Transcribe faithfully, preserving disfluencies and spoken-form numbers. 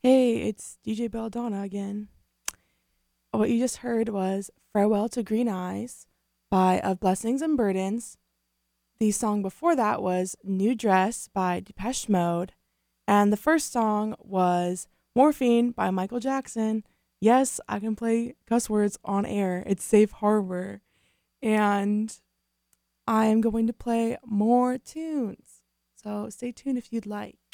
Hey, it's D J Belladonna again. What you just heard was Farewell to Green Eyes by Of Blessings and Burdens. The song before that was New Dress by Depeche Mode. And the first song was Morphine by Michael Jackson. Yes, I can play cuss words on air. It's safe harbor. And I am going to play more tunes. So stay tuned if you'd like.